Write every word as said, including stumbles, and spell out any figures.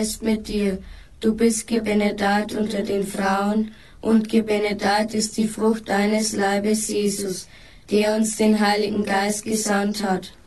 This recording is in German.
ist mit dir. Du bist gebenedeit unter den Frauen, und gebenedeit ist die Frucht deines Leibes, Jesus, der uns den Heiligen Geist gesandt hat